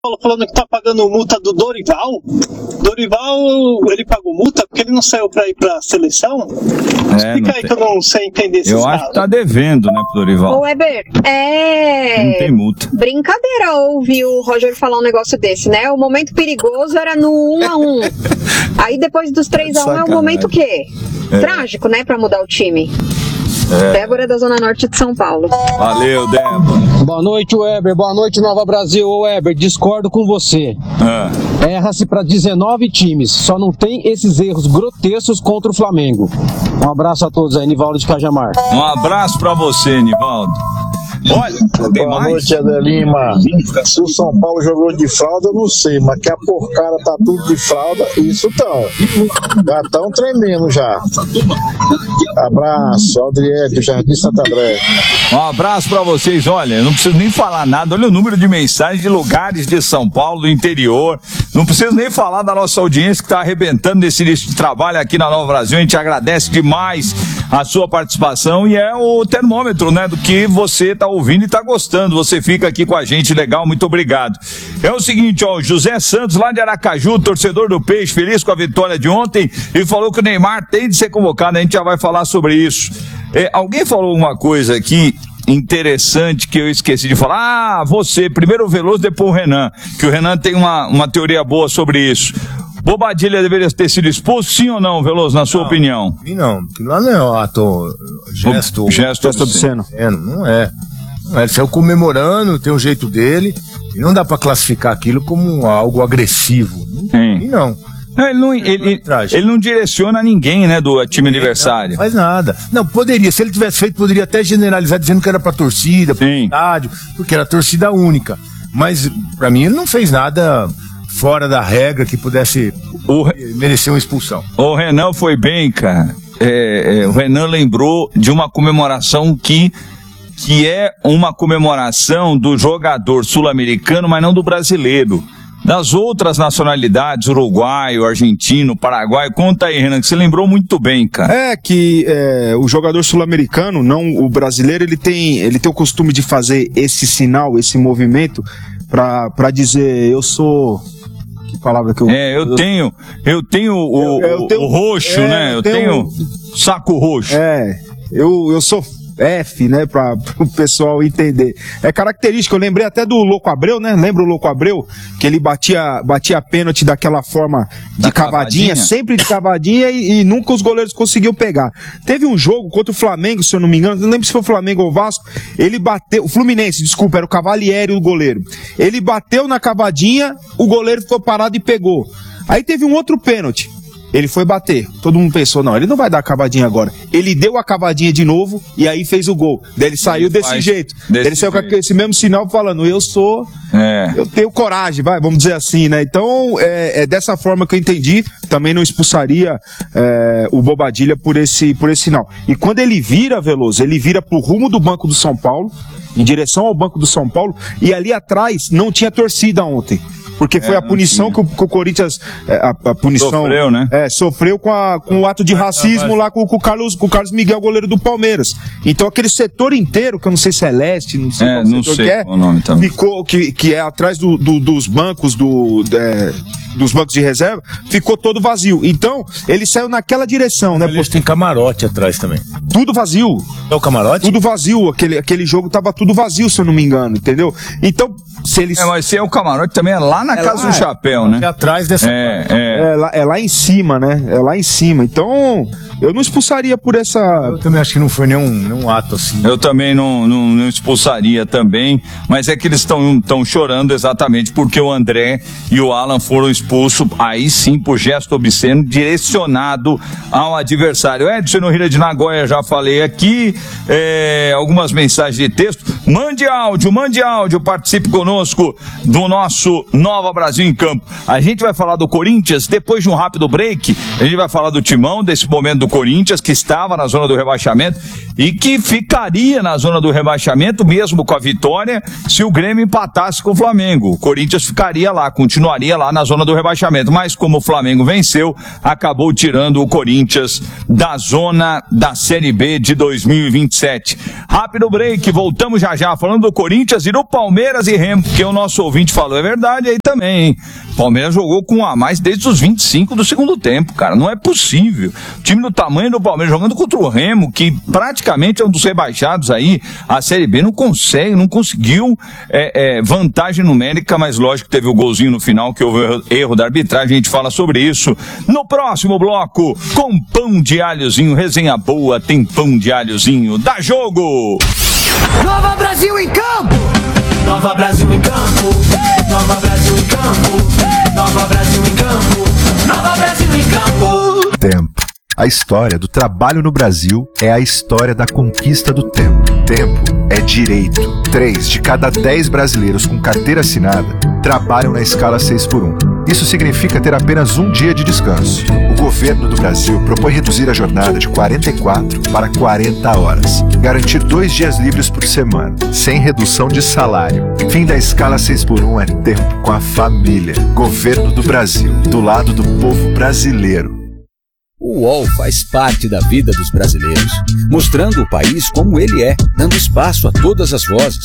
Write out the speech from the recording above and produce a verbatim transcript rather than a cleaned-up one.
falando que tá pagando multa do Dorival. Dorival, ele pagou multa porque ele não saiu pra ir pra seleção? É, explica aí tem... que eu não sei entender esses Eu acho que tá devendo, né, pro Dorival. Ô, Weber, é... Não tem multa. Brincadeira ouvir o Roger falar um negócio desse, né? O momento perigoso era no um a um. Aí depois dos três a um é o momento o quê? É. Trágico, né, pra mudar o time. É. Débora da Zona Norte de São Paulo. Valeu, Débora. Boa noite, Weber. Boa noite, Nova Brasil. Ô, Weber, discordo com você. É. Erra-se para dezenove times. Só não tem esses erros grotescos contra o Flamengo. Um abraço a todos aí, Nivaldo de Cajamar. Um abraço para você, Nivaldo. Olha, tem Boa mais? noite, Eder Lima. Se o São Paulo jogou de fralda, eu não sei, mas que a porcara tá tudo de fralda, isso tão. Já tão tremendo já. Abraço, Adriete, Jardim Santa André. Um abraço pra vocês. Olha, eu não preciso nem falar nada. Olha o número de mensagens de lugares de São Paulo, do interior. Não preciso nem falar da nossa audiência que tá arrebentando nesse início de trabalho aqui na Nova Brasil. A gente agradece demais a sua participação e é o termômetro, né, do que você tá ouvindo e tá gostando. Você fica aqui com a gente, legal, muito obrigado. É o seguinte, ó, o José Santos, lá de Aracaju, torcedor do Peixe, feliz com a vitória de ontem, e falou que o Neymar tem de ser convocado. A gente já vai falar sobre isso. É, alguém falou uma coisa aqui interessante que eu esqueci de falar. Ah, você, primeiro o Veloso, depois o Renan, que o Renan tem uma, uma teoria boa sobre isso. Bobadilha deveria ter sido expulso, sim ou não, Veloso, na sua não, opinião? Não, porque lá não é um ato, gesto, o, gesto, gesto obsceno. obsceno. Não é. Não é. Ele saiu comemorando, tem um jeito dele, e não dá pra classificar aquilo como algo agressivo. Sim. E não. Não, ele, não, ele, ele não direciona ninguém, né, do time adversário. Não faz nada. Não, poderia, se ele tivesse feito, poderia até generalizar dizendo que era pra torcida, pro estádio, porque era torcida única. Mas, pra mim, ele não fez nada fora da regra que pudesse o... merecer uma expulsão. O Renan foi bem, cara. É, é, o Renan lembrou de uma comemoração que, que é uma comemoração do jogador sul-americano, mas não do brasileiro. Das outras nacionalidades, uruguaio, argentino, paraguaio. Conta aí, Renan, que você lembrou muito bem, cara. É que é, o jogador sul-americano, não o brasileiro, ele tem, ele tem o costume de fazer esse sinal, esse movimento, pra, pra dizer, eu sou... Que palavra que eu... É, eu, eu tenho, eu tenho o, eu, eu tenho, o roxo, é, né? Eu, eu tenho, tenho saco roxo. É, eu, eu sou... F, né, para o pessoal entender. É característico, eu lembrei até do Louco Abreu, né? Lembra o Louco Abreu? Que ele batia, batia pênalti daquela forma de da cavadinha, cavadinha, sempre de cavadinha e, e nunca os goleiros conseguiam pegar. Teve um jogo contra o Flamengo, se eu não me engano, não lembro se foi o Flamengo ou o Vasco, ele bateu, o Fluminense, desculpa, era o Cavalieri o goleiro. Ele bateu na cavadinha, o goleiro ficou parado e pegou. Aí teve um outro pênalti. Ele foi bater. Todo mundo pensou, não, ele não vai dar a cavadinha agora. Ele deu a cavadinha de novo e aí fez o gol. Daí ele saiu ele desse jeito. Desse ele saiu jeito. Com esse mesmo sinal falando, eu sou... É. Eu tenho coragem, vai, vamos dizer assim, né? Então, é, é dessa forma que eu entendi. Também não expulsaria é, o Bobadilha por esse, por esse sinal. E quando ele vira, Veloso, ele vira pro rumo do Banco do São Paulo, em direção ao Banco do São Paulo, e ali atrás não tinha torcida ontem. Porque foi é, a punição que o, que o Corinthians... É, a, a punição... Sofreu, né? É, sofreu com, a, com o ato de racismo lá com, com, o Carlos, com o Carlos Miguel, goleiro do Palmeiras. Então aquele setor inteiro, que eu não sei se é leste, não sei é, qual não setor sei que é, o nome também. Ficou, que, que é atrás do, do, dos bancos, do, é, dos bancos de reserva, ficou todo vazio. Então, ele saiu naquela direção, né? Eles têm camarote atrás também. Tudo vazio. É o camarote? Tudo vazio. Aquele, aquele jogo tava tudo vazio, se eu não me engano, entendeu? Então, se eles... É, mas se é o camarote também é lá na é Casa lá, do Chapéu, né? É atrás dessa... É, é. É, lá, é lá em cima, né? É lá em cima. Então, eu não expulsaria por essa... Eu também acho que não foi nenhum, nenhum ato assim. Eu também não, não, não expulsaria também, mas é que eles estão chorando exatamente porque o André e o Alan foram expulsos, aí sim, por gesto obsceno, direcionado ao adversário. Edson no Rio de Nagoya, já falei aqui, é, algumas mensagens de texto. Mande áudio, mande áudio, participe conosco do nosso Nova Brasil em Campo. A gente vai falar do Corinthians, depois de um rápido break, a gente vai falar do Timão, desse momento do Corinthians, que estava na zona do rebaixamento e que ficaria na zona do rebaixamento, mesmo com a vitória, se o Grêmio empatasse com o Flamengo. O Corinthians ficaria lá, continuaria lá na zona do rebaixamento, mas como o Flamengo venceu, acabou tirando o Corinthians da zona da Série B de dois mil e vinte e sete. Rápido break, voltamos já já. já, falando do Corinthians e do Palmeiras e Remo, porque o nosso ouvinte falou, é verdade aí também, hein? O Palmeiras jogou com um a mais desde os vinte e cinco do segundo tempo, cara, não é possível. O time do tamanho do Palmeiras jogando contra o Remo, que praticamente é um dos rebaixados aí, a Série B não consegue, não conseguiu é, é, vantagem numérica, mas lógico que teve o golzinho no final, que houve erro da arbitragem, a gente fala sobre isso no próximo bloco, com pão de alhozinho, resenha boa, tem pão de alhozinho, dá jogo! Nova Brasil em campo! Nova Brasil em campo! Nova Brasil em campo! Nova Brasil em campo! Nova Brasil em campo! Tempo. A história do trabalho no Brasil é a história da conquista do tempo. Tempo é direito. Três de cada dez brasileiros com carteira assinada trabalham na escala seis por um. Isso significa ter apenas um dia de descanso. O governo do Brasil propõe reduzir a jornada de quarenta e quatro para quarenta horas. Garantir dois dias livres por semana, sem redução de salário. Fim da escala seis por um é tempo com a família. Governo do Brasil, do lado do povo brasileiro. O U O L faz parte da vida dos brasileiros, mostrando o país como ele é, dando espaço a todas as vozes.